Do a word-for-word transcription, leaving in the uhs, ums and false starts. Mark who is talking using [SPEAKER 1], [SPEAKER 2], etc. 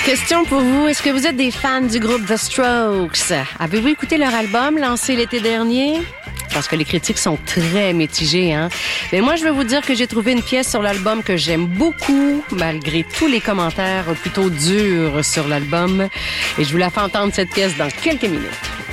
[SPEAKER 1] Question pour vous, est-ce que vous êtes des fans du groupe The Strokes? Avez-vous écouté leur album lancé l'été dernier? Parce que les critiques sont très mitigées, hein. Mais moi, je veux vous dire que j'ai trouvé une pièce sur l'album que j'aime beaucoup, malgré tous les commentaires plutôt durs sur l'album. Et je vous la fais entendre, cette pièce, dans quelques minutes.